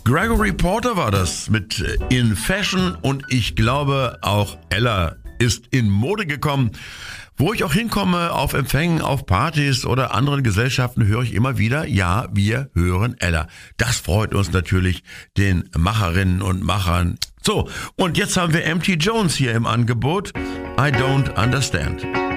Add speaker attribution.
Speaker 1: Gregory Porter war das mit In Fashion und ich glaube auch Ella ist in Mode gekommen. Wo ich auch hinkomme, auf Empfängen, auf Partys oder anderen Gesellschaften, höre ich immer wieder, ja, wir hören Ella. Das freut uns natürlich, den Macherinnen und Machern. So, und jetzt haben wir MT Jones hier im Angebot. I Don't Understand.